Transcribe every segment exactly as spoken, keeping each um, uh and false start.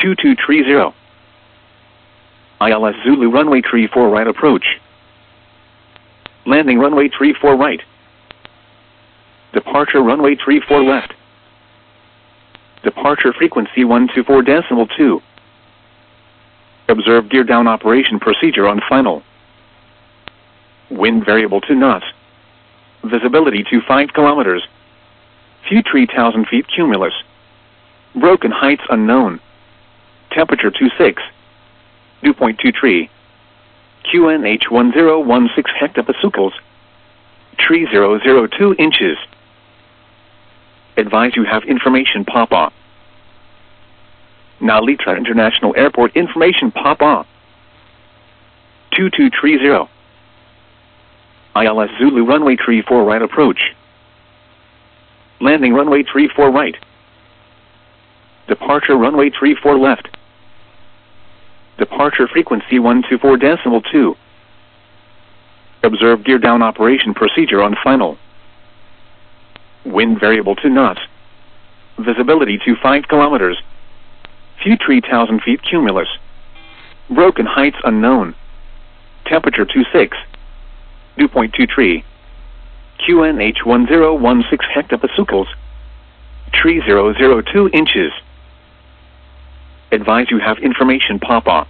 two two three zero. I L S Zulu runway three four right approach. Landing runway three four right. Departure runway three four left. Departure frequency one two four decimal two. Observe gear down operation procedure on final. Wind variable to knots. Visibility to five kilometers. Few three thousand feet cumulus. Broken heights unknown. Temperature two six. Dew point two three. Q N H one zero one six hectopascals. Tree zero zero two inches. Advise you have information pop on. Nalitra International Airport information pop on. two two three zero. I L S Zulu runway three four right approach. Landing runway three four right. Departure runway three four left. Departure frequency one two four decimal two. Observe gear down operation procedure on final. Wind variable to knots. Visibility to five kilometers. Few three thousand feet cumulus. Broken heights unknown. Temperature two six. Dew point two three. Q N H one zero one six hectopascals. Tree zero zero two inches. Advise you have information pop on.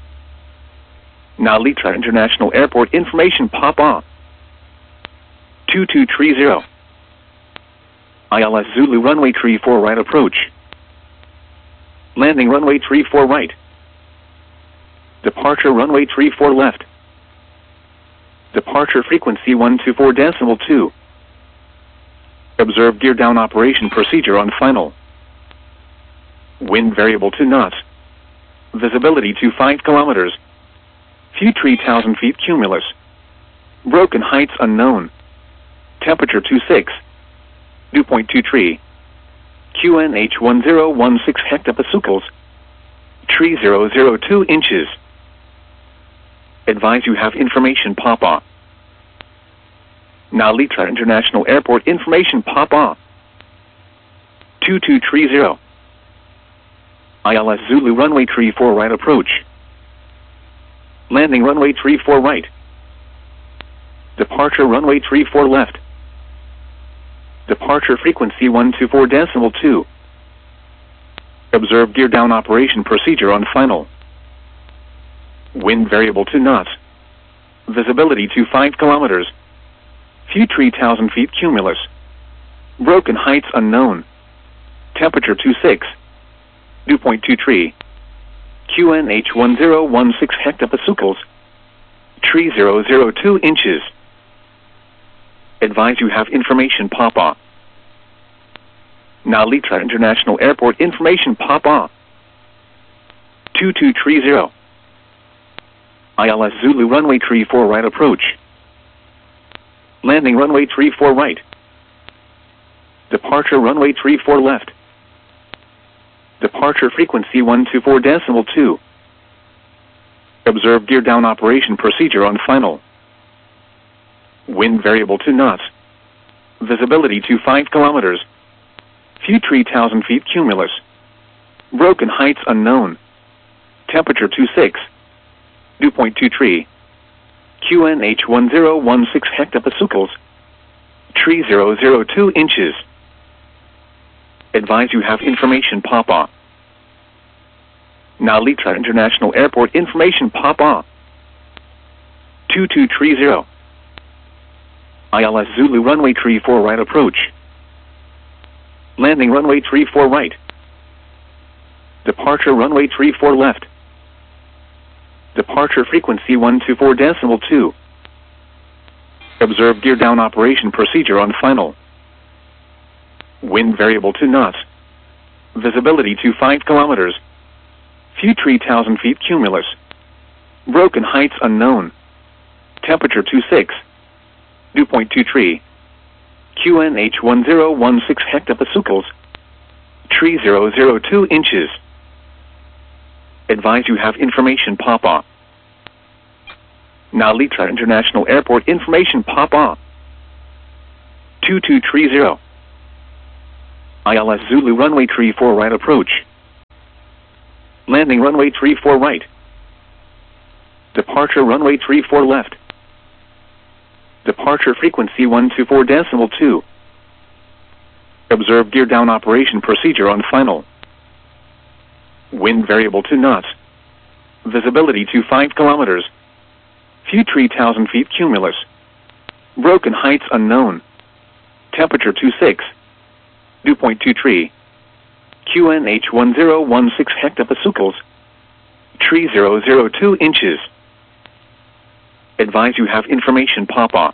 Nalitra International Airport information pop on. two two three zero. I L S Zulu runway three four right approach. Landing runway three four right. Departure runway three four left. Departure frequency one two four decimal two. Observe gear down operation procedure on final. Wind variable to knots. Visibility to five kilometers. Few three thousand feet cumulus. Broken heights unknown. Temperature two six. Dew point two three. Q N H one zero one six hectopascals. Tree zero zero two inches. Advise you have information pop on. Nalitra International Airport information pop on. two two three zero. I L S Zulu runway three four right approach. Landing runway three four right. Departure runway three four left. Departure frequency one two four decimal two. Observe gear down operation procedure on final. Wind variable to knots. Visibility to five kilometers. Few three thousand feet cumulus. Broken heights unknown. Temperature two six. Dew point two three. Q N H one zero one six hectopascals. Tree zero zero two inches. Advise you have information pop on. Nalitra International Airport information pop on. two two three zero. I L S Zulu runway three four right approach. Landing runway three four right. Departure runway three four left. Departure frequency one two four decimal two. Observe gear down operation procedure on final. Wind variable to knots. Visibility to five kilometers. Few three thousand feet cumulus. Broken heights unknown. Temperature two six. Dew point two three. Q N H one zero one six hectopascals. Tree zero zero two inches. Advise you have information pop on. Nalitra International Airport information pop on. two two three zero. I L S Zulu runway three four right approach. Landing runway three four right. Departure runway three four left. Departure frequency one two four decimal two. Observe gear down operation procedure on final. Wind variable to knots. Visibility to five kilometers. Few three thousand feet cumulus. Broken heights unknown. Temperature two six. Dew point two three. Q N H one zero one six hectopascals. Tree zero zero two inches. Advise you have information pop on. Nalitra International Airport information pop on. two two three zero. I L S Zulu runway three four right approach. Landing runway three four right. Departure runway three four left. Departure frequency one two four decimal two. Observe gear down operation procedure on final. Wind variable to knots. Visibility to five kilometers. Few three thousand feet cumulus. Broken heights unknown. Temperature two six. Dew point two three. Q N H one zero one six hectopascals. Tree zero zero two inches. Advise you have information pop-off.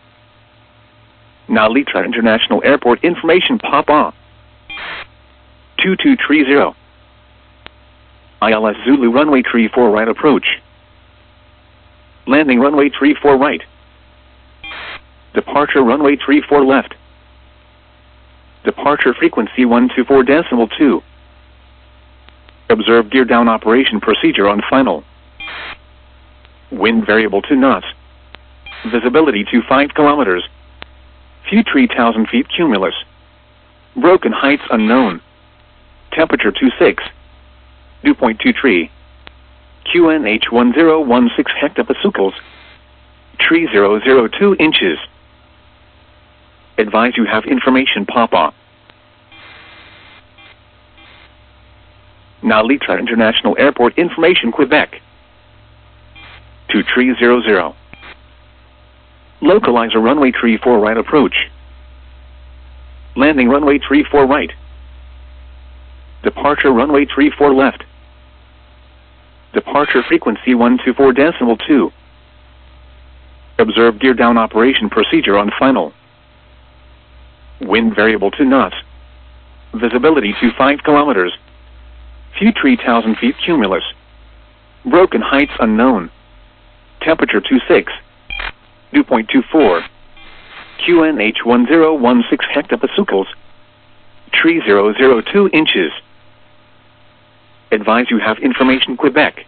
Nalitra International Airport information pop-off. two two three zero. I L S Zulu runway three four right approach. Landing runway three four right. Departure runway three four left. Departure frequency one two four decimal two. Observe gear down operation procedure on final. Wind variable to knots. Visibility to five kilometers. Few three thousand feet cumulus. Broken heights unknown. Temperature two six. Dew point two three. Q N H one zero one six hectopascals. Tree zero zero two inches. Advise you have information pop-off. Nalitra International Airport information Quebec. two three zero zero. Localizer runway three four right approach. Landing runway three four right. Departure runway three four left. Departure frequency one two four decimal two. Observe gear down operation procedure on final. Wind variable to knots. Visibility to five kilometers. Few three thousand feet cumulus. Broken heights unknown. Temperature two six. Dew point two four. Q N H one zero one six hectopascals. Tree zero zero two inches. Advise you have information Quebec.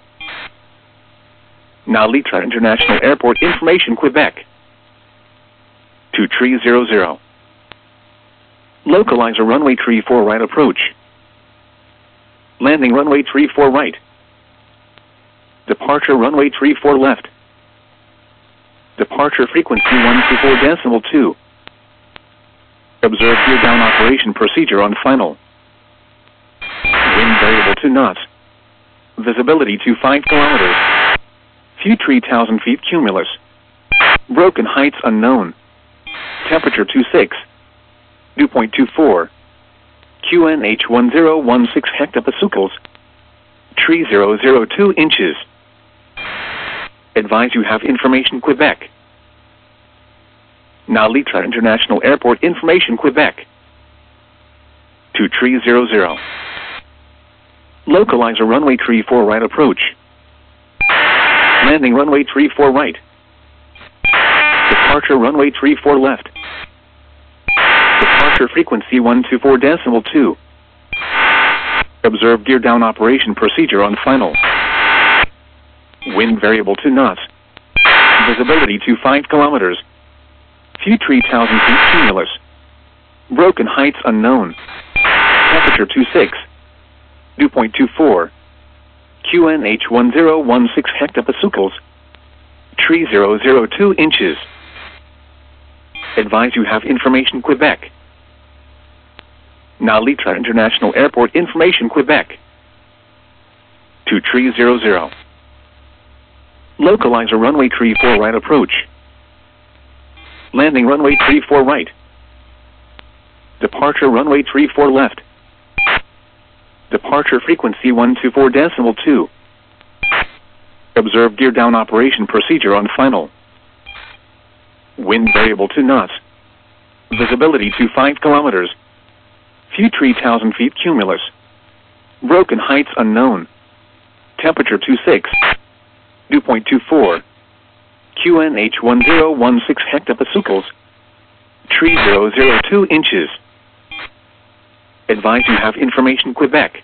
Nalitra International Airport information Quebec. two three zero zero. Localizer runway three four right approach. Landing runway three four right. Departure runway three four left. Departure frequency one two four decimal two. Observe gear down operation procedure on final. Wind variable to knots. Visibility to five kilometers. Few three thousand feet cumulus. Broken heights unknown. Temperature two six. Dew point two four. Q N H one zero one six hectopascals. Tree zero zero two inches. Advise you have information Quebec. Nalitra International Airport information Quebec. two three zero zero. Localizer runway three four right approach. Landing runway three four right. Departure runway three four left. Departure frequency one two four decimal two. Observe gear down operation procedure on final. Wind variable to knots. Visibility to five kilometers. Few three thousand feet cumulus. Broken heights unknown. Temperature two six. Dew point two four. Q N H one zero one six hectopascals. Tree zero zero two inches. Advise you have information Quebec. Nalitra International Airport information Quebec. two three zero zero. Localizer runway three four right approach. Landing runway three four right. Departure runway three four left. Departure frequency one two four decimal two. Observe gear down operation procedure on final. Wind variable to knots. Visibility to five kilometers. Few three thousand feet cumulus. Broken heights unknown. Temperature two six. Dew point two four. Q N H one zero one six hectopascals. Tree zero zero two inches. Advise you have information Quebec.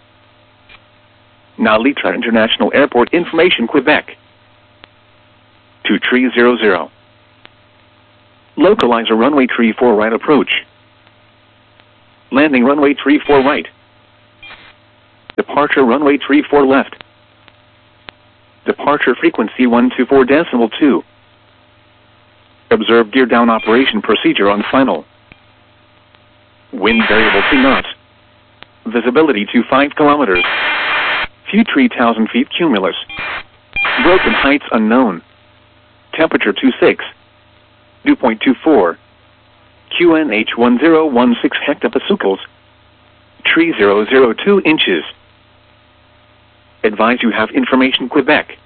Nalitra International Airport information Quebec. two three zero zero. Localizer runway three four right approach. Landing runway three four right. Departure runway three four left. Departure frequency one two four decimal two. Observe gear down operation procedure on final. Wind variable to knots. Visibility to five kilometers. Few three thousand feet cumulus. Broken heights unknown. Temperature two six. Dew point two four. Q N H one zero one six hectopascals. Tree zero zero two inches. Advise you have information Quebec.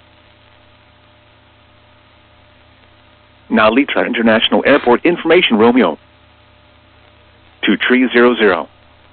Now Litra International Airport information Romeo. To tree zero zero.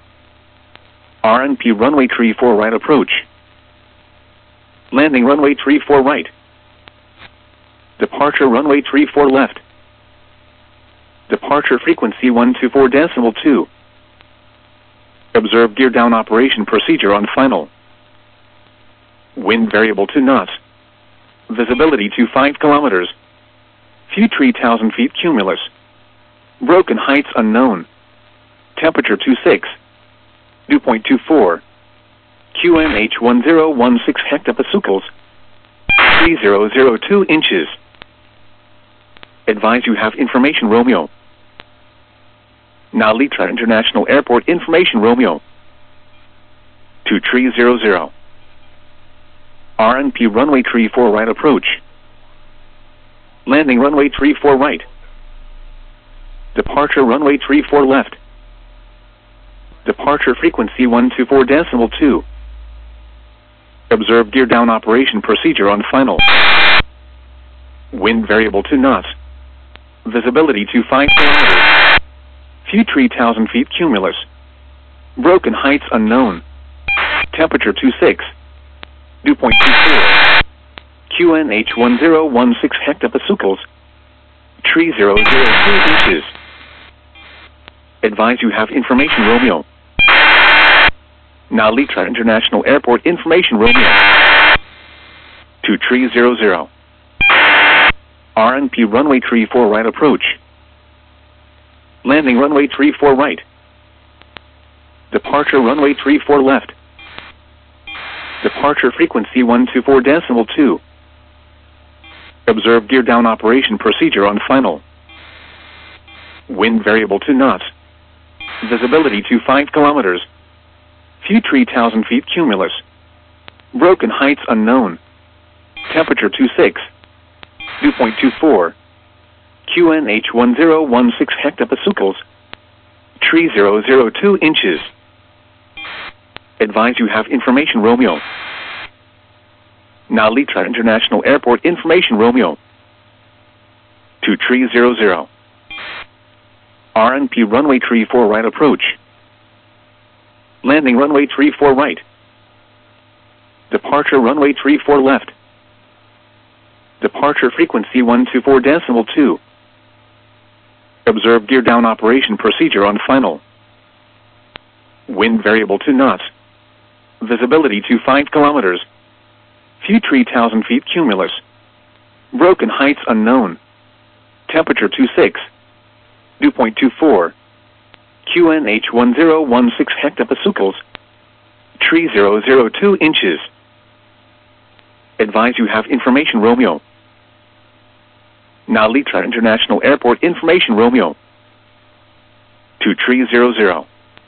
R N P runway three four right approach. Landing runway three four right. Departure runway three four left. Departure frequency one two four decimal two. Observe gear down operation procedure on final. Wind variable to knots. Visibility to five kilometers. Few three thousand feet cumulus. Broken heights unknown. Temperature two six. Dew point two four. Q N H one zero one six hectopascals. three zero zero two inches. Advise you have information Romeo. Now Litra International Airport information Romeo. To tree zero zero. R N P runway three four right approach. Landing runway three four right. Departure runway three four left. Departure frequency one two four decimal two. Observe gear down operation procedure on final. Wind variable to knots. Visibility to five kilometers. Few three thousand feet cumulus. Broken heights unknown. Temperature two six. Dew point two four. Q N H one zero one six hectopascals. Tree zero zero two inches. Advise you have information Romeo. Now Litra International Airport information Romeo. To tree zero zero. R N P runway three four right approach. Landing runway three four right. Departure runway three four left. Departure frequency one two four decimal two. Observe gear down operation procedure on final. Wind variable to knots. Visibility to five kilometers. Few three thousand feet cumulus. Broken heights unknown. Temperature two six. Dew point two four. Q N H one zero one six hectopascals. Tree zero zero two inches. Advise you have information Romeo. Now Litra International Airport information Romeo. To tree zero zero. R N P runway three four right approach. Landing runway three four right. Departure runway three four left. Departure frequency one two four decimal two. Observe gear down operation procedure on final. Wind variable to knots. Visibility to five kilometers. Few three thousand feet cumulus. Broken heights unknown. Temperature two six. Dew point two four. Q N H one zero one six hectopascals. Tree zero zero two inches. Advise you have information Romeo. Now Litra International Airport information Romeo. To tree zero zero.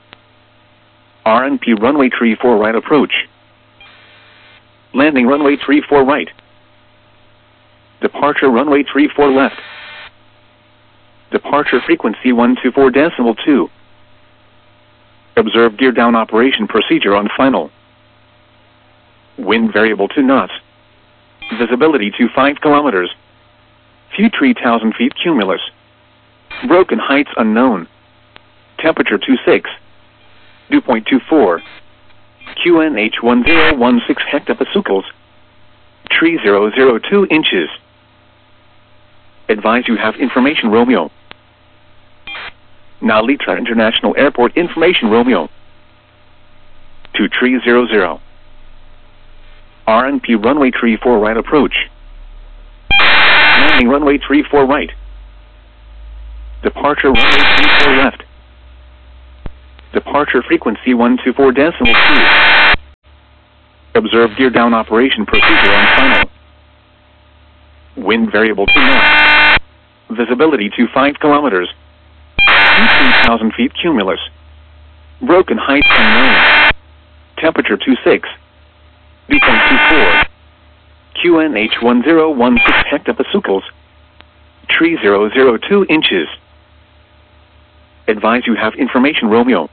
R N P runway three four right approach. Landing runway three four right. Departure runway three four left. Departure frequency one two four decimal two. Observe gear down operation procedure on final. Wind variable to knots. Visibility to five kilometers. Few three thousand feet cumulus. Broken heights unknown. Temperature two six. Dew point two four. Q N H one zero one six hectopascals. Tree zero zero two inches. Advise you have information Romeo. Now Litra International Airport information Romeo. To tree zero zero. R N P runway three four right approach. Landing runway three four right. Departure runway three four left. Departure frequency one two four decimal two. Observe gear down operation procedure on final. Wind variable to knots. Visibility to five kilometers. three thousand feet cumulus. Broken height unknown. Temperature two six. Dew point two four. Q N H one zero one six hectopascals. Tree zero zero two inches. Advise you have information Romeo.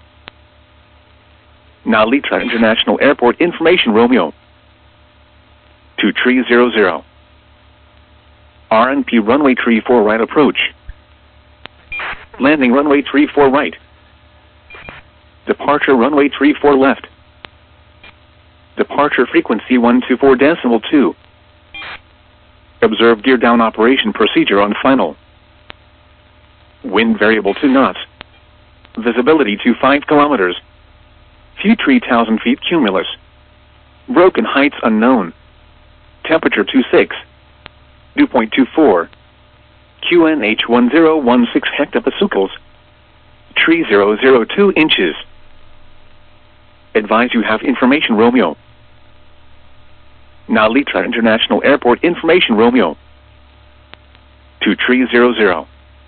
Now Litra International Airport information Romeo. To tree zero zero. R N P runway tree four right approach. Landing runway tree four right. Departure runway tree four left. Departure frequency one two four decimal two. Observe gear down operation procedure on final. Wind variable to knots. Visibility to five kilometers. Few three thousand feet cumulus. Broken heights unknown. Temperature two six. Dew point two four. Q N H one zero one six hectopascals. Tree zero zero two inches. Advise you have information Romeo. Now Litra International Airport information Romeo. To tree zero zero.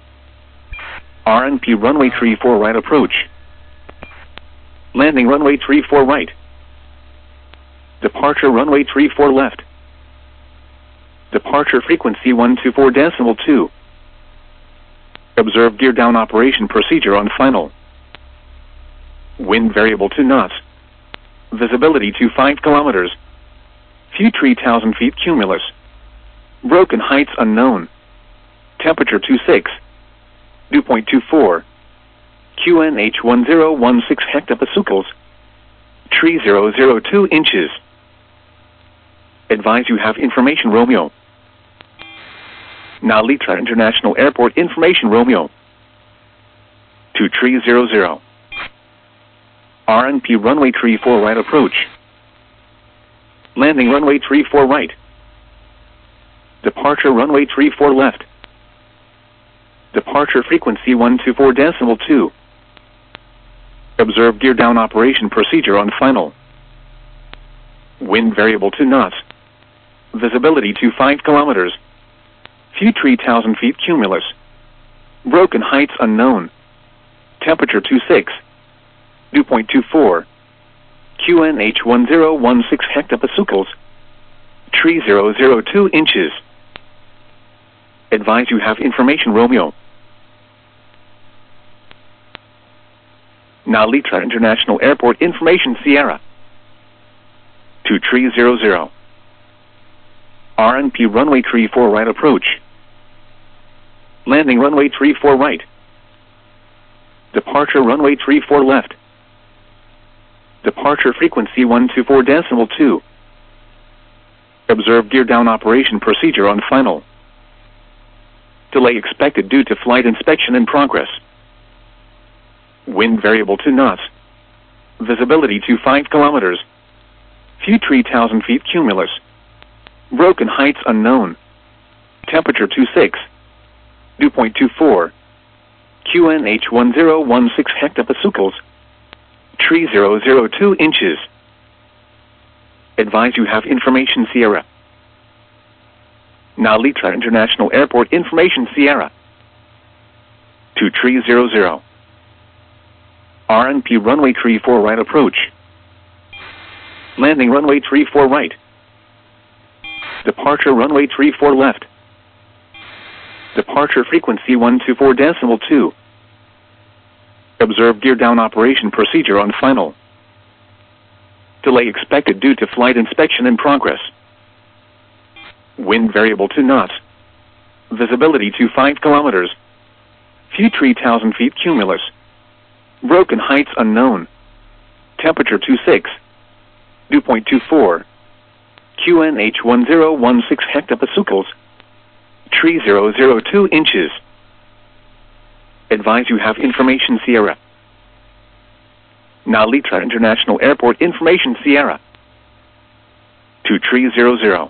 R N P runway tree four right approach. Landing runway tree four right. Departure runway tree four left. Departure frequency one two four decimal two. Observe gear down operation procedure on final. Wind variable to knots. Visibility to five kilometers. Few three thousand feet cumulus. Broken heights unknown. Temperature two six. Dew point two four. Q N H one zero one six hectopascals. Tree zero zero two inches. Advise you have information Romeo. Now Litra International Airport information Romeo. To tree zero zero. R N P runway tree four right approach. Landing runway tree four right. Departure runway tree four left. Departure frequency one two four decimal two. Observe gear down operation procedure on final. Wind variable to knots. Visibility to five kilometers. Few three thousand feet cumulus. Broken heights unknown. Temperature two six. Dew point two four. Q N H one zero one six hectopascals. Tree zero zero two inches. Advise you have information Romeo. Now Litra International Airport information Sierra. To tree zero zero. R N P runway tree four right approach. Landing runway tree four right. Departure runway tree four left. Departure frequency one two four decimal two. Observe gear down operation procedure on final. Delay expected due to flight inspection in progress. Wind variable to knots. Visibility to five kilometers. Few three thousand feet cumulus. Broken heights unknown. Temperature two six. Dew point two four. Q N H one zero one six hectopascals. Tree zero zero two inches. Advise you have information Sierra. Now Litra International Airport information Sierra. To tree zero zero. R N P runway tree four right approach. Landing runway tree four right. Departure runway tree four left. Departure frequency one two four decimal two. Observe gear down operation procedure on final. Delay expected due to flight inspection in progress. Wind variable to knots. Visibility to five kilometers. Few three thousand feet cumulus. Broken heights unknown. Temperature two six. Dew point two four. Q N H one zero one six hectopascals. Tree zero zero two inches. Advise you have information Sierra. Now Litra International Airport information Sierra. To tree zero zero.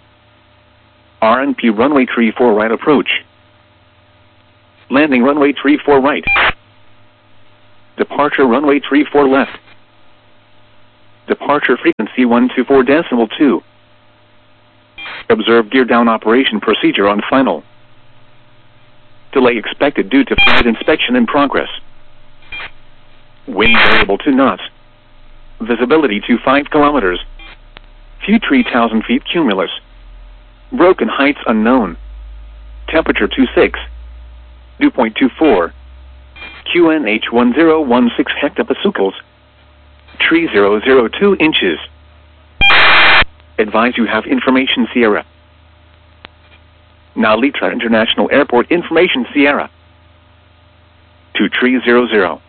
R N P runway tree four right approach. Landing runway tree four right. Departure runway tree four left. Departure frequency one two four decimal two. Observe gear down operation procedure on final. Delay expected due to flight inspection in progress. Wind variable to knots. Visibility to five kilometers. Few three thousand feet cumulus. Broken heights unknown. Temperature two six. Dew point two four. Q N H one zero one six hectopascals. Tree zero zero two inches. Advise you have information Sierra. Now Litra International Airport information Sierra. To tree zero zero.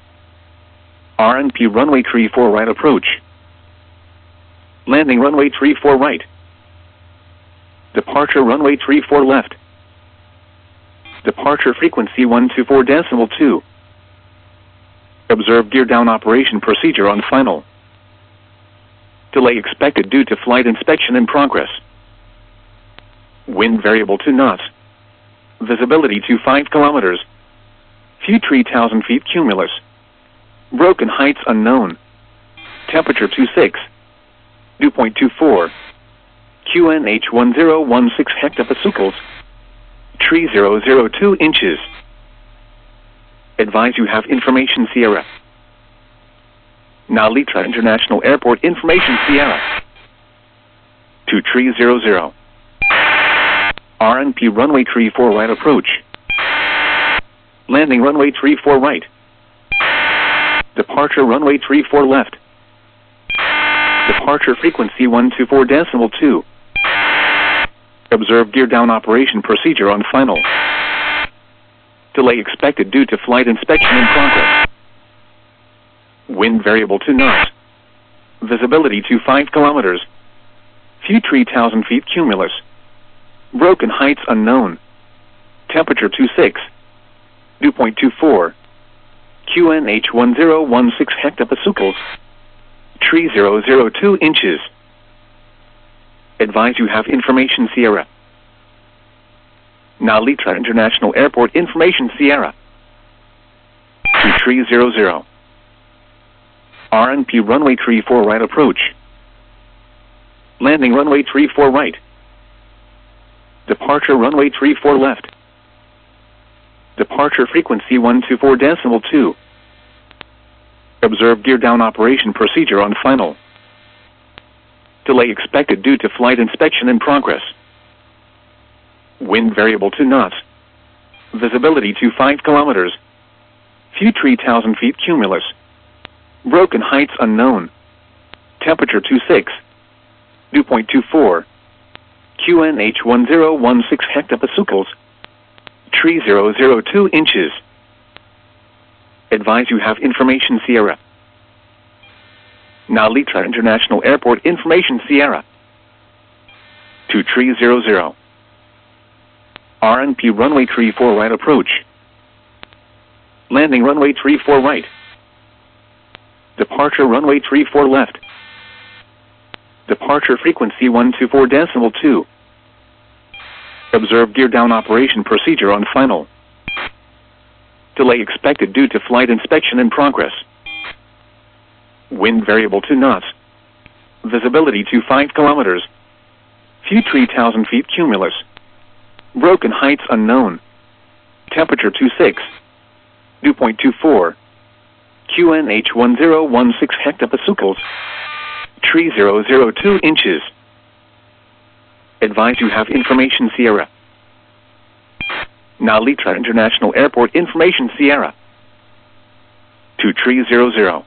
R N P runway tree four right approach. Landing runway tree four right. Departure runway tree four left. Departure frequency one two four decimal two. Observe gear down operation procedure on final. Delay expected due to flight inspection in progress. Wind variable to knots. Visibility to five kilometers. Few three thousand feet cumulus. Broken heights unknown. Temperature two six. Dew point two four. Q N H one zero one six hectopascals. Tree zero zero two inches. Advise you have information Sierra. Now Litra International Airport information Sierra. To tree zero zero. R N P runway tree four right approach. Landing runway tree four right. Departure runway tree four left. Departure frequency one two four decimal two. Observe gear down operation procedure on final. Delay expected due to flight inspection in progress. Wind variable to knots. Visibility to five kilometers. Few three thousand feet cumulus. Broken heights unknown. Temperature two six. Dew point two four. Q N H one zero one six hectopascals. Tree zero zero two inches. Advise you have information Sierra. Now Litra International Airport information Sierra. To tree zero zero. R N P runway tree four right approach. Landing runway tree four right. Departure runway tree four left. Departure frequency one two four decimal two. Observe gear down operation procedure on final. Delay expected due to flight inspection in progress. Wind variable to knots. Visibility to five kilometers. Few three thousand feet cumulus. Broken heights unknown. Temperature two six. Dew point two four. Q N H one zero one six hectopascals. Tree zero zero two inches. Advise you have information Sierra. Now Litra International Airport information Sierra. To tree zero zero. R N P runway tree four right approach. Landing runway tree four right. Departure runway tree four left. Departure frequency one two four decimal two. Observe gear down operation procedure on final. Delay expected due to flight inspection in progress. Wind variable to knots. Visibility to five kilometers. Few three thousand feet cumulus. Broken heights unknown. Temperature two six. Dew point two four. Q N H one zero one six hectopascals. Tree zero zero two inches. Advise you have information Sierra. Now Litra International Airport information Sierra. To tree zero zero.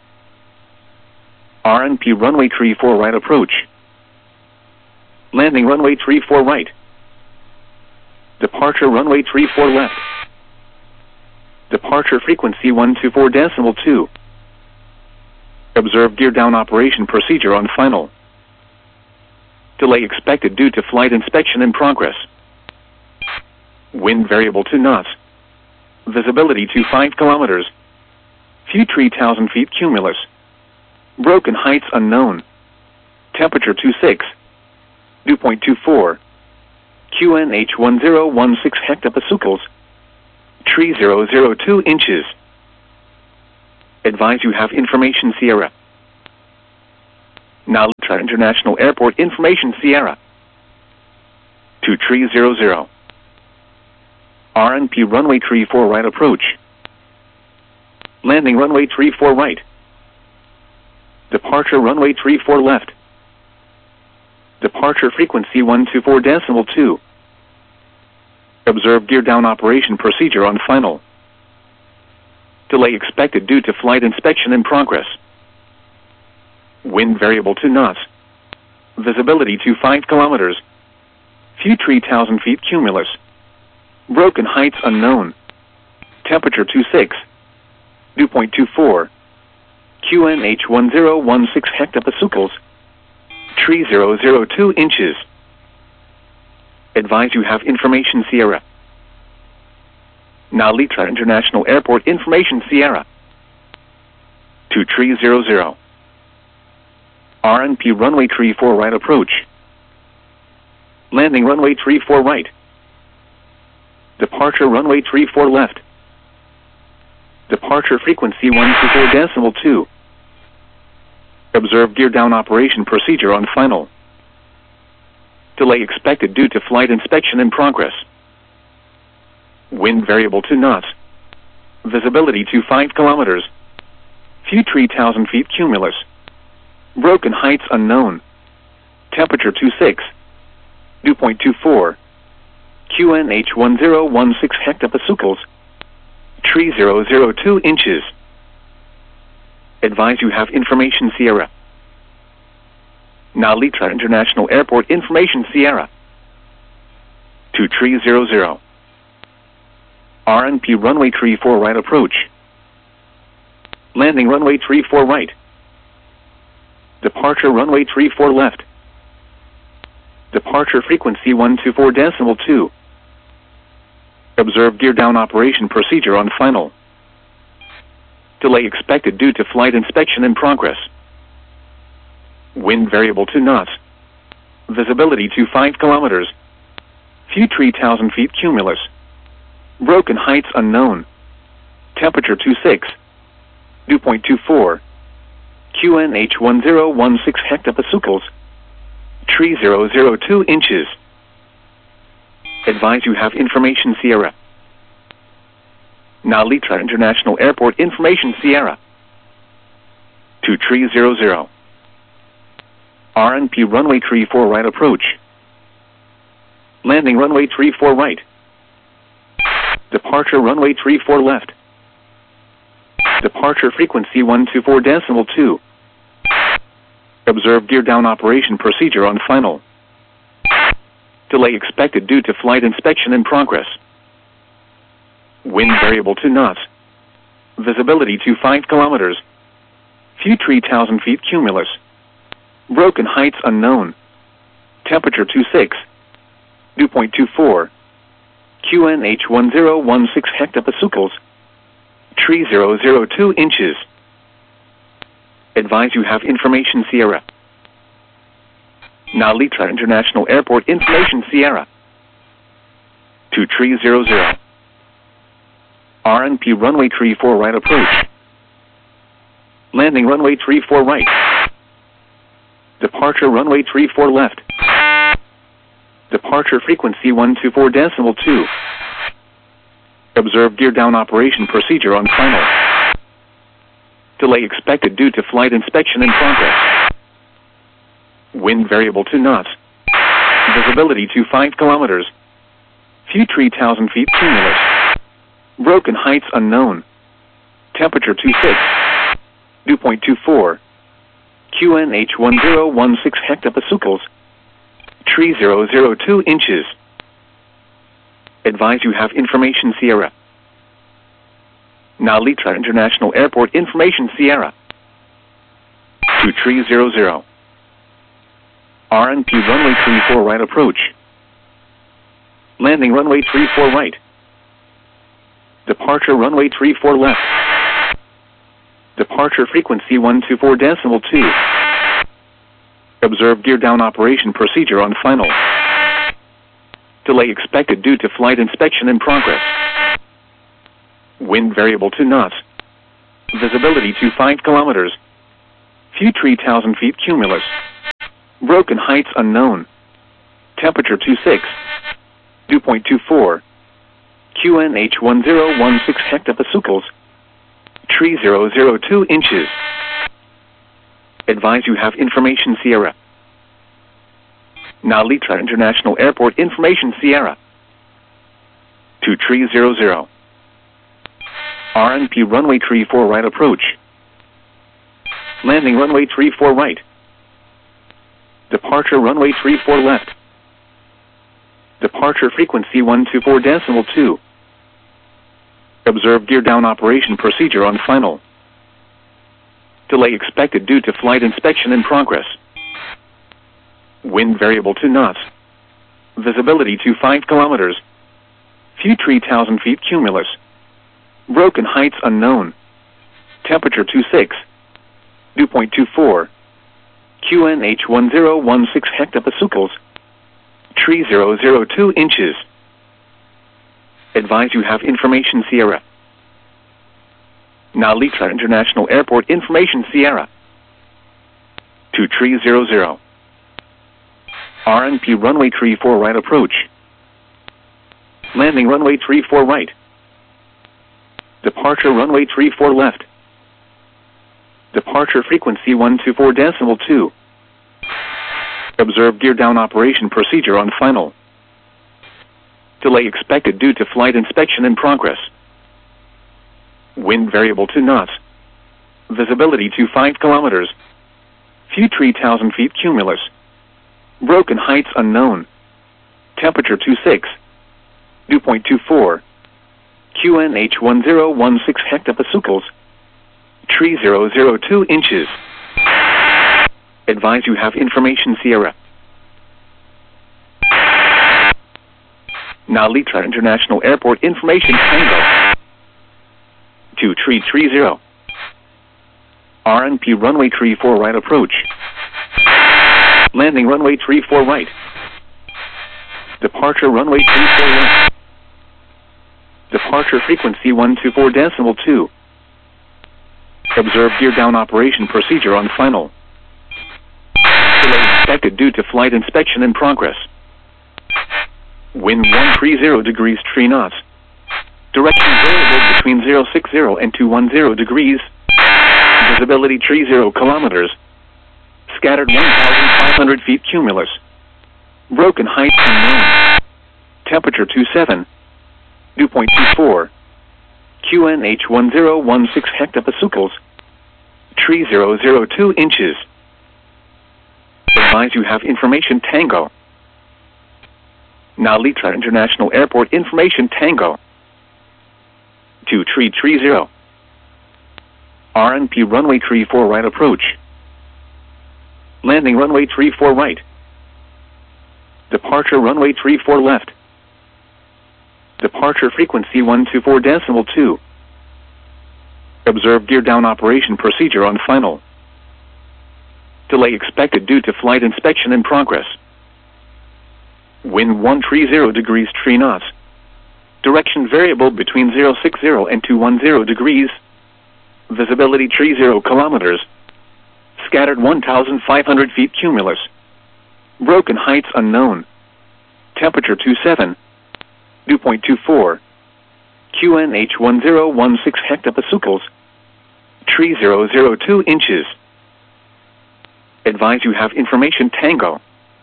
R N P runway tree four right approach. Landing runway tree four right. Departure runway tree four left. Departure frequency one two four decimal two. Observe gear down operation procedure on final. Delay expected due to flight inspection in progress. Wind variable to knots. Visibility to five kilometers. Few three thousand feet cumulus. Broken heights unknown. Temperature two six. Dew point two four. Q N H one zero one six hectopascals. Tree zero zero two inches. Advise you have information Sierra. Now Litra International Airport information Sierra. two three zero zero. R N P runway three four right approach. Landing runway three four right. Departure runway three four left. Departure frequency one two four decimal two. Observe gear down operation procedure on final. Delay expected due to flight inspection in progress. Wind variable to knots. Visibility to five kilometers. Few three thousand feet cumulus. Broken heights unknown. Temperature two six. Dew point two four. Q N H one zero one six hectopascals. three thousand two inches. Advise you have information Sierra. Now Litra International Airport information Sierra. two three zero zero. R N P runway three four right approach. Landing runway three four right. Departure runway three four left. Departure frequency one two four decimal two. Observe gear down operation procedure on final. Delay expected due to flight inspection in progress. Wind variable to knots. Visibility to five kilometers. Few three thousand feet cumulus. Broken heights unknown. Temperature two six. Dew point two four. Q N H one zero one six hectopascals. three thousand two inches. Advise you have information Sierra. Now Litra International Airport information Sierra. two three zero zero. R N P runway three four right approach. Landing runway three four right. Departure runway three four left. Departure frequency one two four decimal two. Observe gear down operation procedure on final. Delay expected due to flight inspection in progress. Wind variable to knots. Visibility to five kilometers. Few three thousand feet cumulus. Broken heights unknown. Temperature two six. Dew point two four. Q N H one zero one six hectopascals. three thousand two inches. Advise you have information Sierra. Now Litra International Airport information Sierra. two three zero zero. R N P runway three four right approach. Landing runway three four right. Departure runway three four left. Departure frequency one two four decimal two. Observe gear down operation procedure on final. Delay expected due to flight inspection in progress. Wind variable to knots. Visibility to five kilometers. Few three thousand feet cumulus. Broken heights unknown. Temperature two six. Dew point two four. Q N H one zero one six hectopascals. three thousand two inches. Advise you have information Sierra. Now Litra International Airport information Sierra. two three zero zero. R N P runway three four right approach. Landing runway three four right. Departure runway three four left. Departure frequency one two four decimal two. Observe gear down operation procedure on final. Delay expected due to flight inspection in progress. Wind variable to knots. Visibility to five kilometers. Few three thousand feet cumulus. Broken heights unknown. Temperature two six. Dew point two four. Q N H one zero one six hectopascals. three thousand two inches. Advise you have information Sierra. Now Litra International Airport information Sierra. two three zero zero. R N P runway three four right approach. Landing runway three four right. Departure runway three four left. Departure frequency one two four decimal two. Observe gear down operation procedure on final. Delay expected due to flight inspection in progress. Wind variable to knots. Visibility to five kilometers. View three thousand feet cumulus. Broken heights unknown. Temperature twenty-six. Dew point two four. Q N H one zero one six hectopascals. Tree zero zero two inches. Advise you have information Sierra. Now Litra International Airport information Sierra. To tree zero zero. R N P runway tree four right approach. Landing runway tree four right. Departure runway tree four left. Departure frequency one two four decimal two. Observe gear down operation procedure on final. Delay expected due to flight inspection in progress. Wind variable to knots. Visibility to five kilometers. View three thousand feet cumulus. Broken heights unknown. Temperature twenty-six. Dew point two four. Q N H one zero one six hectopascals. Tree zero zero two inches. Advise you have information Sierra. Now Litra International Airport information Sierra. To tree zero zero. R N P runway tree four right approach. Landing runway tree four right. Departure runway tree four left. Departure frequency one two four decimal two. Observe gear down operation procedure on final. Delay expected due to flight inspection in progress. Wind variable to knots. Visibility to five kilometers. View three thousand feet cumulus. Broken heights unknown. Temperature twenty-six. Dew point two four. Q N H one zero one six hectopascals. Tree zero zero two inches. Advise you have information Sierra. Now Litra International Airport information Tango. To tree three zero. R N P runway tree four right approach. Landing runway tree four right. Departure runway tree four left. Departure frequency one two four decimal two. Observe gear down operation procedure on final. Delay expected due to flight inspection in progress. Wind one three zero degrees three knots. Direction variable between zero six zero and two one zero degrees. Visibility three zero kilometers. Scattered one thousand five hundred feet cumulus. Broken heights unknown. Temperature twenty-seven. Dew point two four. Q N H one zero one six hectopascals. Tree zero zero two inches. Advise you have information Tango. Now Litra International Airport information Tango. To tree three zero. R N P runway tree four right approach. Landing runway tree four right. Departure runway tree four left. Departure frequency one two four decimal two. Observe gear down operation procedure on final. Delay expected due to flight inspection in progress. Wind one three zero degrees three knots. Direction variable between zero six zero and two one zero degrees. Visibility three zero kilometers. Scattered one thousand five hundred feet cumulus. Broken heights unknown. Temperature twenty-seven. Dew point two four. Q N H one zero one six hectopascals. Tree zero zero two inches. Advise you have information Tango.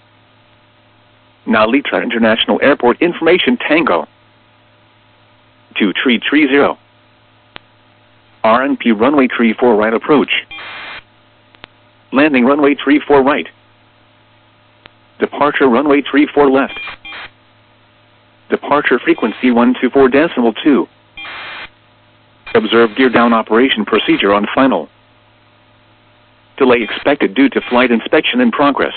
Now Litra International Airport information Tango. To tree three zero. R N P runway tree four right approach. Landing runway tree four right. Departure runway tree four left. Departure frequency one two four decimal two. Observe gear down operation procedure on final. Delay expected due to flight inspection in progress.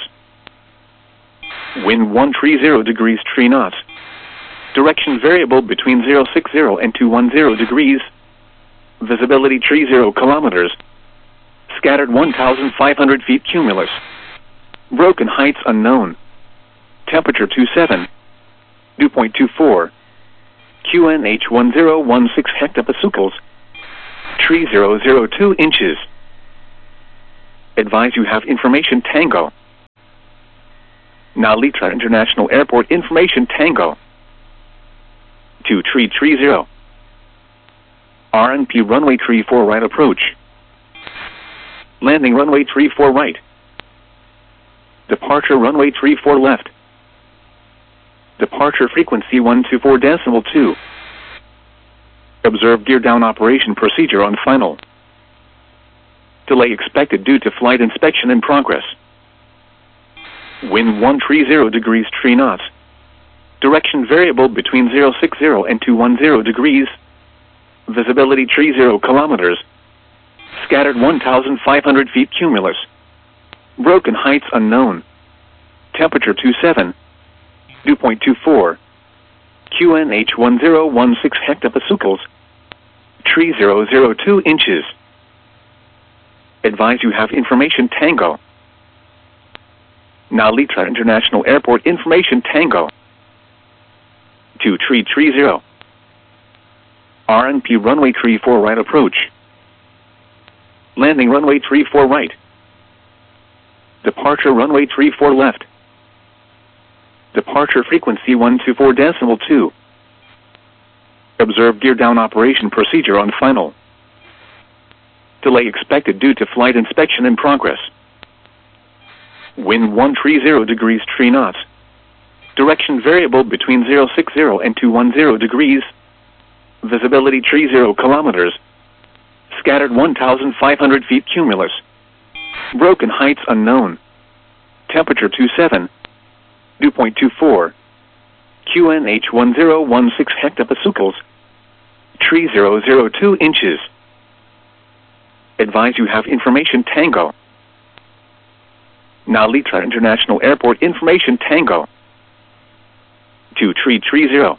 Wind one three zero degrees three knots. Direction variable between zero six zero and two one zero degrees. Visibility three zero kilometers. Scattered one thousand five hundred feet cumulus. Broken heights unknown. Temperature twenty-seven. Dew point two four. Q N H one zero one six hectopascals. Tree zero zero two inches. Advise you have information Tango. Narita International Airport information Tango. two three three zero. R N P runway three four right approach. Landing runway three four right. Departure runway three four left. Departure frequency one two four decimal two. Observe gear down operation procedure on final. Delay expected due to flight inspection in progress. Wind one three zero degrees three knots. Direction variable between zero six zero and two one zero degrees. Visibility three zero kilometers. Scattered one thousand five hundred feet cumulus. Broken heights unknown. Temperature two seven. Dew point two four. Q N H one zero one six hectopascals. three thousand two inches. Advise you have information Tango. Narita International Airport information Tango. two three three zero. R N P runway three four right approach. Landing runway three four right. Departure runway three four left. Departure frequency one two four decimal two. Observe gear down operation procedure on final. Delay expected due to flight inspection in progress. Wind one three zero degrees three knots. Direction variable between zero six zero and two one zero degrees. Visibility three zero kilometers. Scattered one thousand five hundred feet cumulus. Broken heights unknown. Temperature two seven. Dew point two four. Q N H one zero one six hectopascals. three thousand two inches. Advise you have information Tango. Narita International Airport information Tango. two three three zero.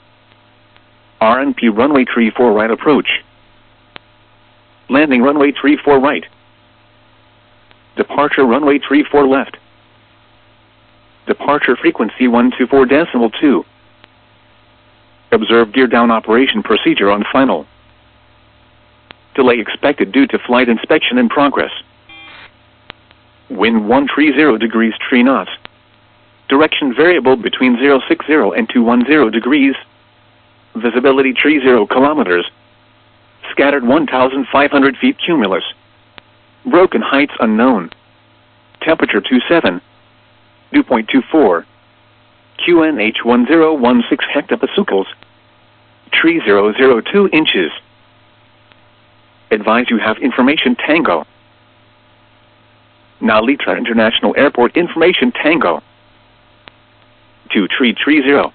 R N P runway three four right approach. Landing runway three four right. Departure runway three four left. Departure frequency one two four decimal two. Observe gear down operation procedure on final. Delay expected due to flight inspection in progress. Wind one three zero degrees three knots. Direction variable between zero six zero and two one zero degrees. Visibility three zero kilometers. Scattered one thousand five hundred feet cumulus. Broken heights unknown. Temperature two seven. Dew point two four. Q N H one zero one six hectopascals. three thousand two inches. Advise you have information Tango. Narita International Airport information Tango. two three three zero.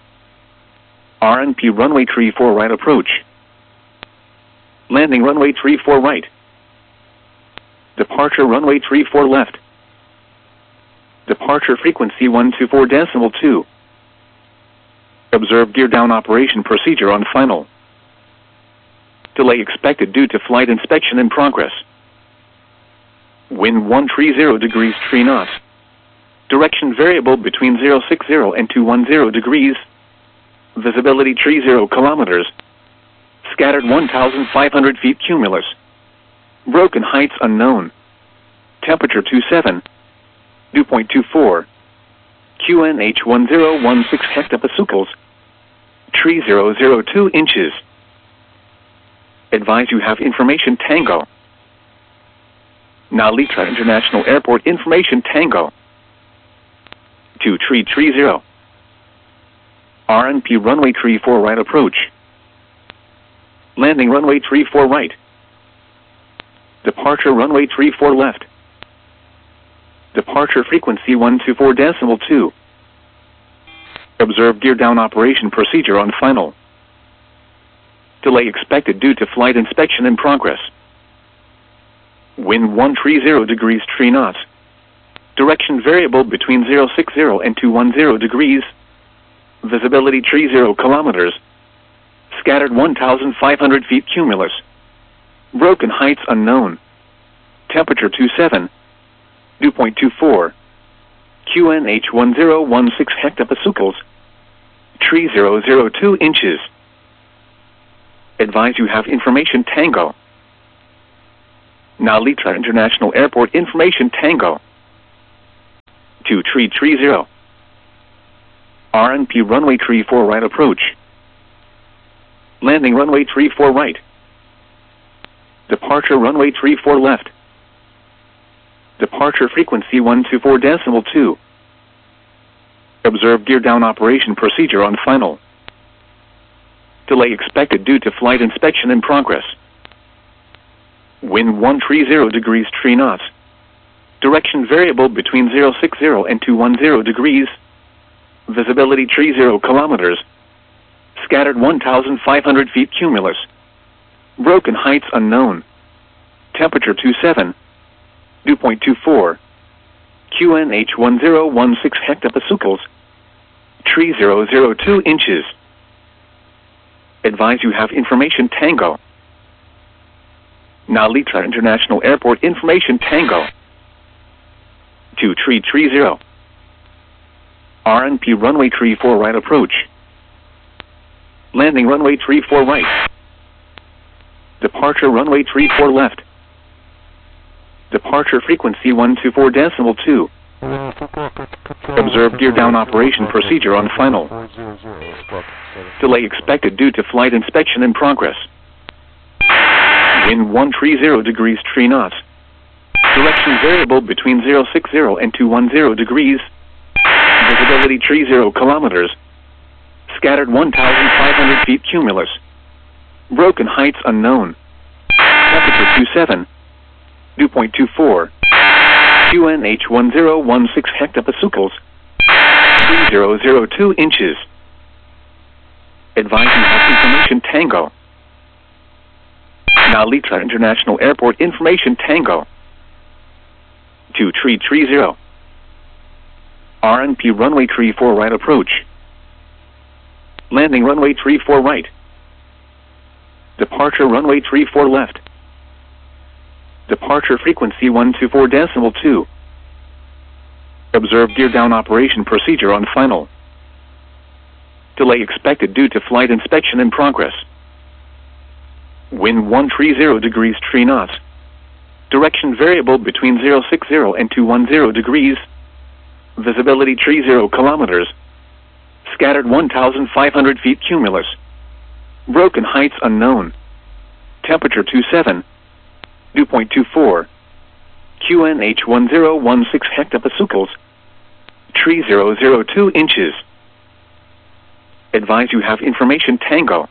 R N P runway three four right approach. Landing runway three four right. Departure runway three four left. Departure frequency one two four decimal two. Observe gear down operation procedure on final. Delay expected due to flight inspection in progress. Wind one three zero degrees three knots. Direction variable between zero six zero and two one zero degrees. Visibility three zero kilometers. Scattered one thousand five hundred feet cumulus. Broken heights unknown. Temperature two seven. Dew point two four. Q N H one zero one six hectopascals. three thousand two inches. Advise you have information Tango. Narita International Airport information Tango. two three three zero. R N P runway three four right approach. Landing runway three four right. Departure runway three four left. Departure frequency one two four decimal two. Observe gear down operation procedure on final. Delay expected due to flight inspection in progress. Wind one three zero degrees three knots. Direction variable between zero six zero and two one zero degrees. Visibility three zero kilometers. Scattered one thousand five hundred feet cumulus. Broken heights unknown. Temperature two seven. Dew point two four. Q N H one zero one six hectopascals. three thousand two inches. Advise you have information Tango. Nalita International Airport information Tango. two three three zero. R N P runway three four right approach. Landing runway three four right. Departure runway three four left. Departure frequency one two four decimal two. Observe gear down operation procedure on final. Delay expected due to flight inspection in progress. Wind one three zero degrees three knots. Direction variable between zero six zero and two one zero degrees. Visibility three zero kilometers. Scattered one thousand five hundred feet cumulus. Broken heights unknown. Temperature two seven. Dew point two four. Q N H one zero one six hectopascals. three thousand two inches. Advise you have information Tango. Nalita International Airport information Tango. two three three zero. R N P runway three four right approach. Landing runway three four right. Departure runway three four left. Departure frequency one two four decimal two. Observe gear down operation procedure on final. Delay expected due to flight inspection in progress. Wind one three zero degrees three knots. Direction variable between zero six zero and two one zero degrees. Visibility three zero kilometers. Scattered one thousand five hundred feet cumulus. Broken heights unknown. Temperature two seven. Dew point two four. Q N H one zero one six hectopascals. three thousand two inches. Advise you have information Tango. Nalita International Airport information Tango. two three three zero. R N P runway three four right approach. Landing runway three four right. Departure runway three four left. Departure frequency one two four decimal two. Observe gear down operation procedure on final. Delay expected due to flight inspection in progress. Wind one three zero degrees three knots. Direction variable between zero six zero and two one zero degrees. Visibility three zero kilometers. Scattered one thousand five hundred feet cumulus. Broken heights unknown. Temperature two seven. Dew point two four. Q N H one zero one six hectopascals. three thousand two inches. Advise you have information Tango.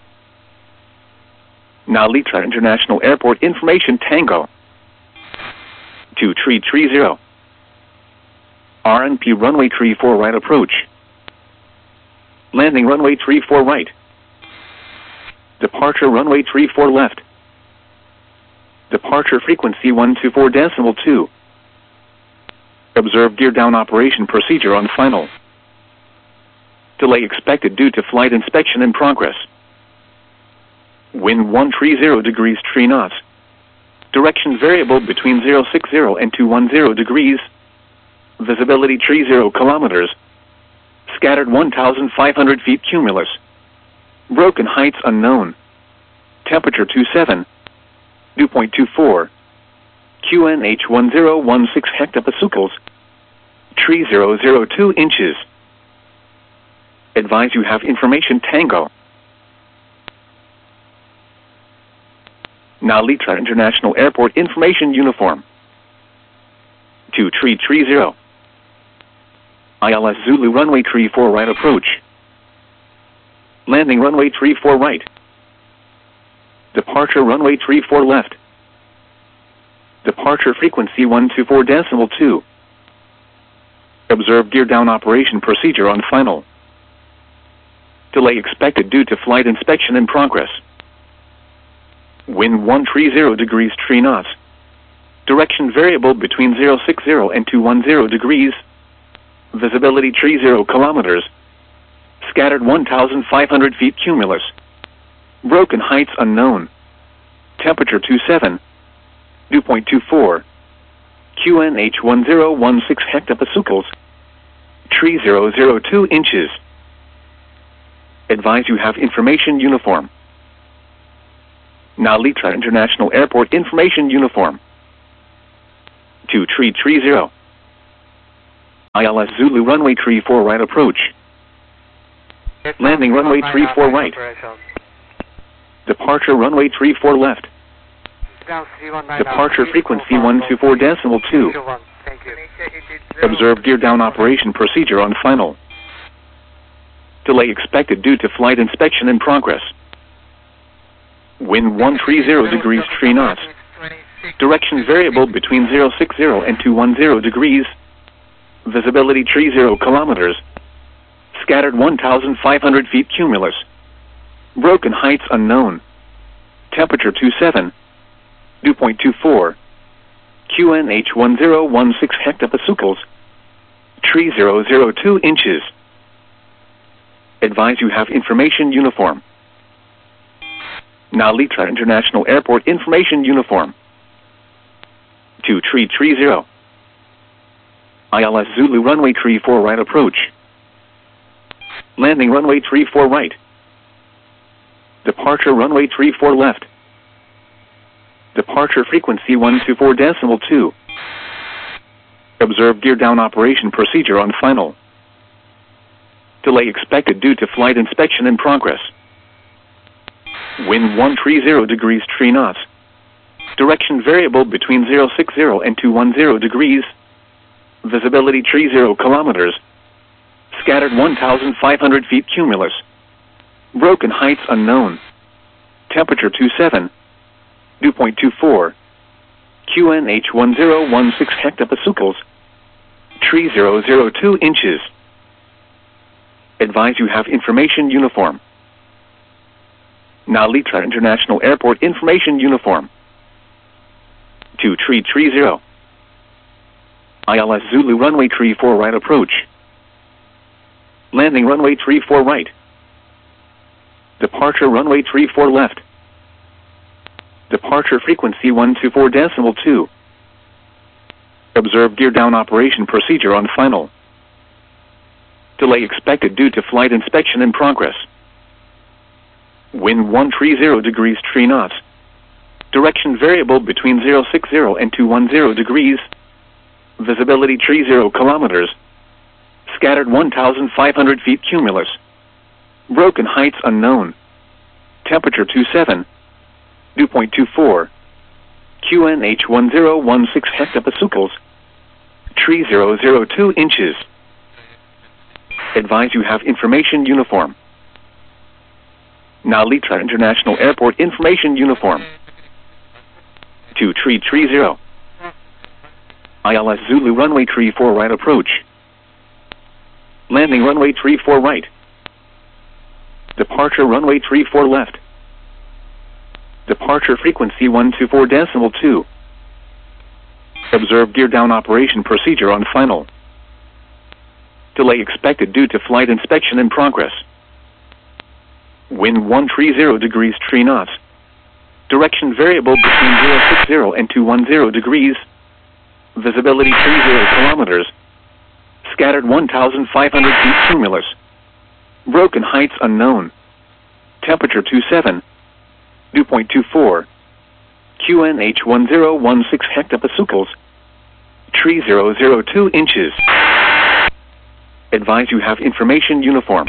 Nalita International Airport information Tango. two three three zero. R N P runway three four right approach. Landing runway three four right. Departure runway three four left. Departure frequency one two four decimal two. Observe gear down operation procedure on final. Delay expected due to flight inspection in progress. Wind one three zero degrees three knots. Direction variable between zero six zero and two one zero degrees. Visibility three zero kilometers. Scattered one thousand five hundred feet cumulus. Broken heights unknown. Temperature two seven. Dew point two four. Q N H one zero one six hectopascals. three thousand two inches. Advise you have information Tango. Nalita International Airport information uniform. two three three zero. I L S Zulu runway three four right approach. Landing runway three four right. Departure runway three four left. Departure frequency one two four decimal two. Observe gear down operation procedure on final. Delay expected due to flight inspection in progress. Wind one three zero degrees three knots. Direction variable between zero six zero and two one zero degrees. Visibility three zero kilometers. Scattered one thousand five hundred feet cumulus. Broken heights unknown. Temperature two seven. Dew point two four. Q N H one zero one six hectopascals. three thousand two inches. Advise you have information uniform. Nalita International Airport information uniform. two tree tree zero. I L S Zulu runway tree four right approach. Landing runway tree four right. Departure runway tree four left. Departure frequency one two four decimal two. Observe gear down operation procedure on final. Delay expected due to flight inspection in progress. Wind one three zero degrees three knots. Direction variable between zero six zero and two one zero degrees. Visibility three zero kilometers. Scattered one thousand five hundred feet cumulus. Broken heights unknown. Temperature two seven. Dew point two four. Q N H one zero one six hectopascals. Tree zero zero two inches. Advise you have information uniform. Nalitra International Airport information uniform. two tree tree zero. I L S Zulu runway tree four right approach. Landing runway tree four right. Departure runway tree four left. Departure frequency one two four decimal two. Observe gear down operation procedure on final. Delay expected due to flight inspection in progress. Wind one three zero degrees three knots. Direction variable between zero six zero and two one zero degrees. Visibility three zero kilometers. Scattered one thousand five hundred feet cumulus. Broken heights unknown. Temperature two seven. Dew point two four. Q N H one zero one six hectopascals. Tree zero zero two inches. Advise you have information uniform. Nalitra International Airport information uniform. two tree tree zero. I L S Zulu runway tree four right approach. Landing runway tree four right. Departure runway tree four left. Departure frequency one two four decimal two. Observe gear down operation procedure on final. Delay expected due to flight inspection in progress. Wind one three zero degrees three knots. Direction variable between zero six zero and two one zero degrees. Visibility three zero kilometers. Scattered one thousand five hundred feet cumulus. Broken heights unknown. Temperature two seven. Dew point two four. Q N H one zero one six hectopascals. Tree zero zero two inches. Advise you have information uniform. Nalitra International Airport information uniform. two tree tree zero. I L S Zulu runway tree four right approach. Landing runway tree four right. Departure runway tree four left. Departure frequency one two four decimal two. Observe gear down operation procedure on final. Delay expected due to flight inspection in progress. Wind one three zero degrees three knots. Direction variable between zero six zero and two one zero degrees. Visibility three zero kilometers. Scattered one thousand five hundred feet cumulus. Broken heights unknown. Temperature two seven. Dew point two four. Q N H one zero one six hectopascals. Tree zero zero two inches. Advise you have information uniform.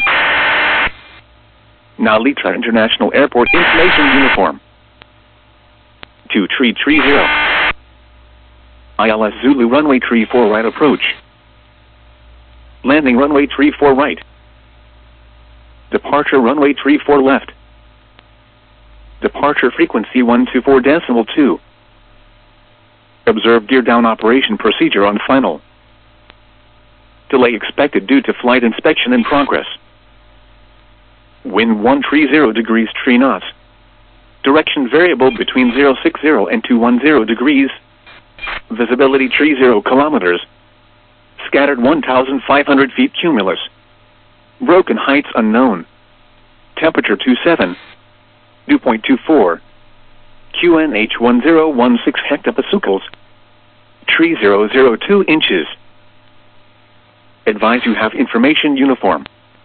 Nalitra International Airport information uniform. two tree tree zero. I L S Zulu runway tree four right approach. Landing runway tree four right. Departure runway tree four left. Departure frequency one two four decimal two. Observe gear down operation procedure on final. Delay expected due to flight inspection in progress. Wind one three zero degrees three knots. Direction variable between zero six zero and two one zero degrees. Visibility three zero kilometers. Scattered one thousand five hundred feet cumulus. Broken heights unknown. Temperature two seven. Dew point two four. Q N H one zero one six hectopascals. Tree zero zero two inches. Advise you have information uniform.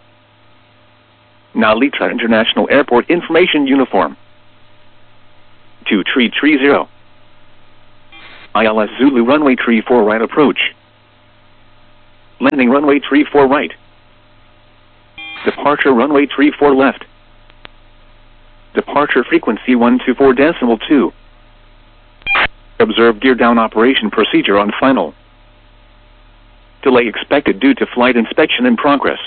Nalitra International Airport information uniform. two tree tree zero. I L S Zulu runway three four right approach. Landing runway three four right. Departure runway three four left. Departure frequency one two four decimal two. Observe gear down operation procedure on final. Delay expected due to flight inspection in progress.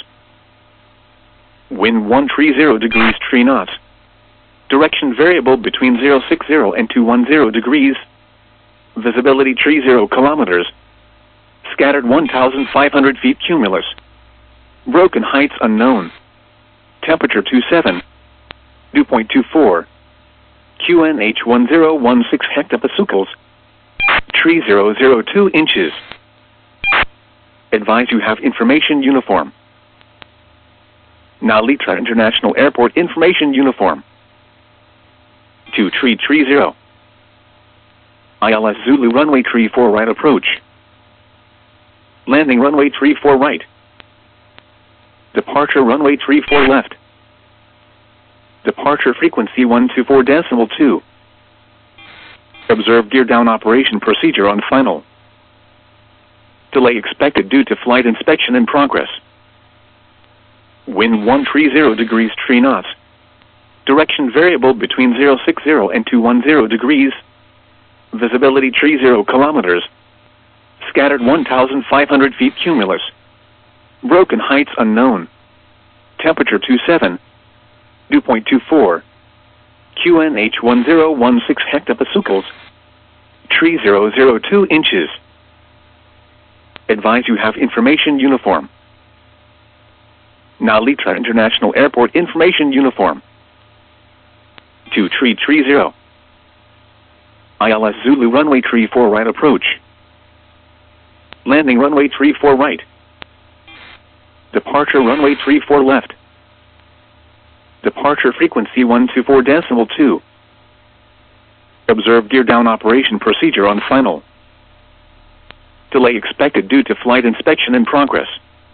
Wind one three zero degrees three knots. Direction variable between zero six zero and two one zero degrees. Visibility thirty kilometers. Scattered one thousand five hundred feet cumulus. Broken heights unknown. Temperature twenty-seven. Dew point two four. Q N H one zero one six hectopascals. three thousand two inches. Advise you have information uniform. Nalitra International Airport information uniform. two three three zero. I L S Zulu runway three four right approach. Landing runway three four right. Departure runway three four left. Departure frequency one two four decimal two. Observe gear down operation procedure on final. Delay expected due to flight inspection in progress. Wind one three zero degrees three knots. Direction variable between zero six zero and two one zero degrees. Visibility thirty kilometers. Scattered one thousand five hundred feet cumulus. Broken heights unknown. Temperature twenty-seven. Dew point two four. Q N H one zero one six hectopascals. three thousand two inches. Advise you have information uniform. Nalitra International Airport information uniform. two three three zero. I L S Zulu runway three four right approach. Landing runway three four right. Departure runway three four left. Departure frequency one two four decimal two. Observe gear down operation procedure on final. Delay expected due to flight inspection in progress.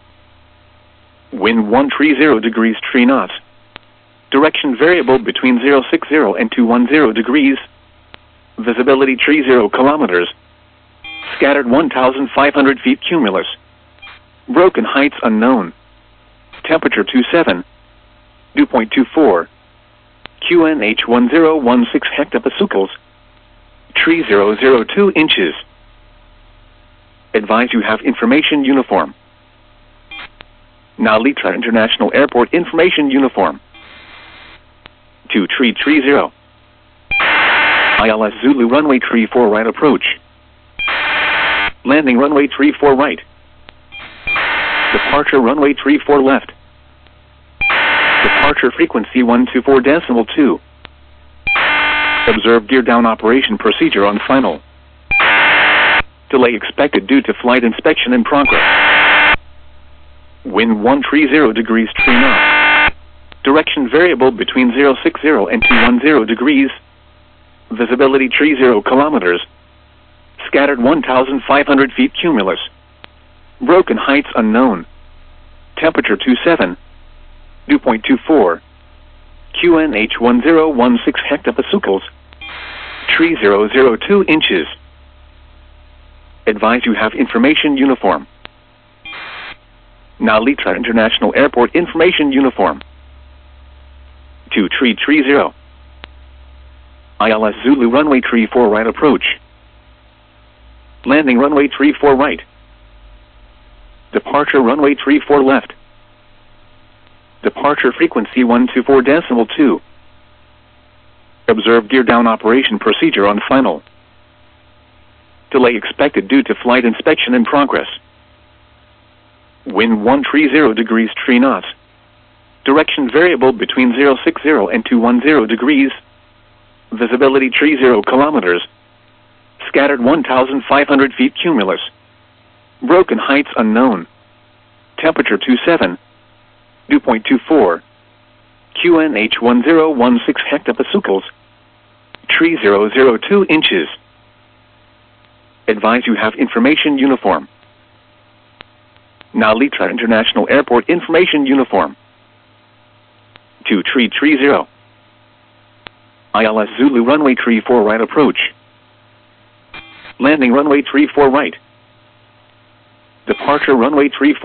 Wind one three zero degrees three knots. Direction variable between zero six zero and two one zero degrees. Visibility thirty kilometers. Scattered one thousand five hundred feet cumulus. Broken heights unknown. Temperature twenty-seven. Dew point two four. Q N H one zero one six hectopascals. three thousand two inches. Advise you have information uniform. Nalitra International Airport information uniform. two three three zero. I L S Zulu runway three four right approach. Landing runway three four right. Departure runway three four left. Departure frequency one two four decimal two. Observe gear down operation procedure on final. Delay expected due to flight inspection in progress. Wind one three zero degrees three knots. Direction variable between zero six zero and two one zero degrees. Visibility thirty kilometers. Scattered one thousand five hundred feet cumulus. Broken heights unknown. Temperature twenty-seven. Dew point two four. Q N H one zero one six hectopascals. three thousand two inches. Advise you have information uniform. Nalitra International Airport information uniform. two three three zero. I L S Zulu runway three four right approach. Landing runway three four right. Departure runway three four left. Departure frequency one two four decimal two. Observe gear down operation procedure on final. Delay expected due to flight inspection in progress. Wind one three zero degrees three knots. Direction variable between zero six zero and two one zero degrees. Visibility thirty kilometers. Scattered one thousand five hundred feet cumulus. Broken heights unknown. Temperature twenty-seven. Dew point two four. Q N H one zero one six hectopascals. three thousand two inches. Advise you have information uniform. Nalitra International Airport information uniform. two three three zero. I L S Zulu runway three four right approach. Landing runway three four right. Departure runway three four.